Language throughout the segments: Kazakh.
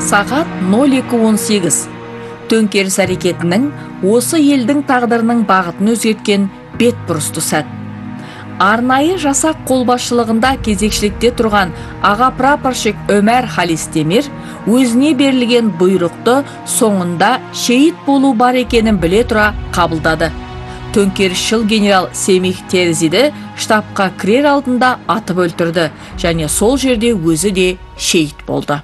Сағат 02:18. Төңкеріс әрекетінің осы елдің тағдырының бағытын өзгерткен бетбұрысты сәт. Арнайы жасақ қолбасшылығында кезекшілікте тұрған аға прапорщик Өмәр Халистемир өзіне берілген бұйрықты соңында шейіт болу бар екенін біле тұра қабылдады. Төңкерісшіл генерал Семих Терзиді штабқа кірер алдында атып өлтірді және сол жерде өзі де шейіт болды.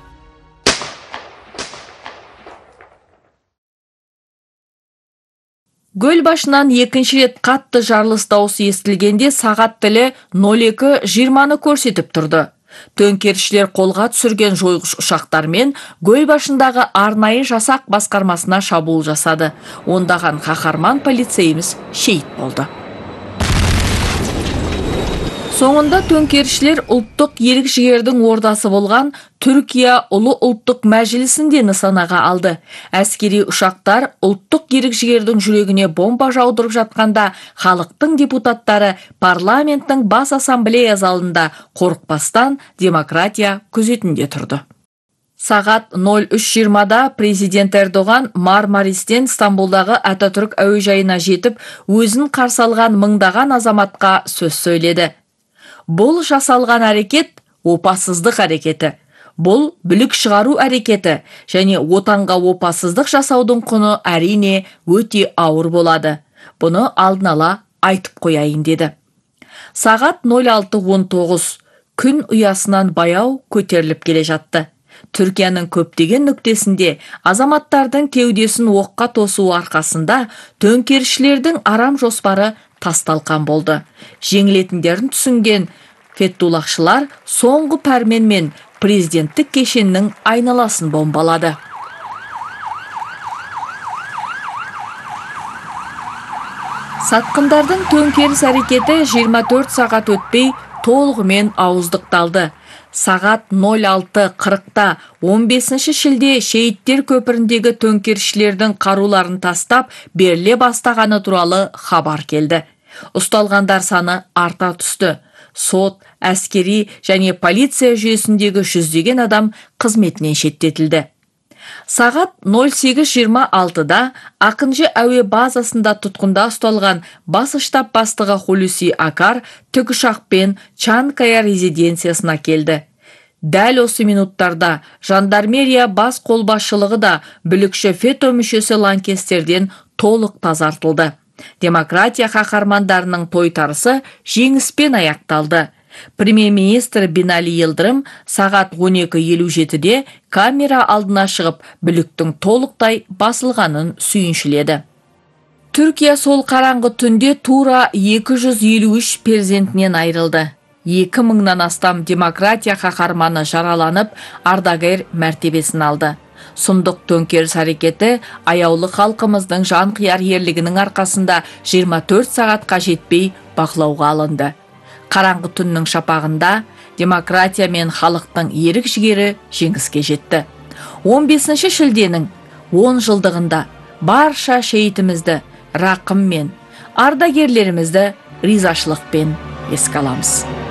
Гөл башынан екінші рет қатты жарылыс дауысы естілгенде сағат тілі 02:20-ны көрсетіп тұрды. Төңкерісшілер қолға түсірген жойғыш ұшақтармен Гөл башындағы арнайы жасақ басқармасына шабуыл жасады. Ондаған қаһарман полицейіміз шейіт болды. Соңында төңкерісшілер ұлттық ерік-жігердің ордасы болған Түркия ұлы ұлттық мәжілісінде нысанаға алды. Әскери ұшақтар ұлттық ерік-жігердің жүрегіне бомба жаудырып жатқанда, халықтың депутаттары парламенттің бас ассамблея залында қорықпастан демократия күзетінде тұрды. Сағат 03:20-да президент Эрдоған Мармаристен Стамбулдағы Ататүрк әуежайына жетіп, өзін қарсы алған мыңдаған азаматқа сөз сөйледі. Бұл жасалған әрекет опасыздық әрекеті. Бұл бүлік шығару әрекеті және отанға опасыздық жасаудың құны әрине өте ауыр болады. Бұны алдын ала айтып қояйын деді. Сағат 06:19 күн ұясынан баяу көтеріліп келе жатты. Түркияның көптеген нүктесінде азаматтардың кеудесін оққа тосу арқасында төңкерісшілердің арам жоспары тасталқан болды. Жеңілетіндерін түсінген фетуллахшылар соңғы пәрменмен президенттік кешеннің айналасын бомбалады. Сатқындардың төңкеріс әрекеті 24 сағат өтпей толығымен ауыздықталды. Сағат 06:40-та 15 шілде шейіттер көпіріндегі төңкерісшілердің қаруларын тастап беріле бастағаны туралы хабар келді. Ұсталғандар саны арта түсті. Сот, әскери және полиция жүйесіндегі жүздеген адам қызметінен шеттетілді. Сағат 08:26-да Ақынжы әуе базасында тұтқында ұсталған бас штаб бастығы Хулюси Акар тікұшақпен Чанкая резиденциясына келді. Дәл осы минуттарда жандармерия бас қолбасшылығы да бүлікші фето мүшесі лаңкестерден толық тазартылды. Демократия қаһармандарының тойтарысы жеңіспен аяқталды. Премьер-министр Бинали Йылдырым сағат 12:57-де камера алдына шығып, бүліктің толықтай басылғанын сүйіншіледі. Түркия сол қараңғы түнде тура 253 перзентінен айрылды. 2000-нан астам демократия қаһарманы жараланып, ардагер мәртебесін алды. Сұмдық төңкеріс әрекеті аяулы халқымыздың жанқияр ерлігінің арқасында 24 сағатқа жетпей бақылауға алынды. Қараңғы түннің шапағында демократия мен халықтың ерік жігері жеңіске жетті. 15 шілденің 10 жылдығында барша шейітімізді рақыммен, ардагерлерімізді ризашылықпен еске аламыз.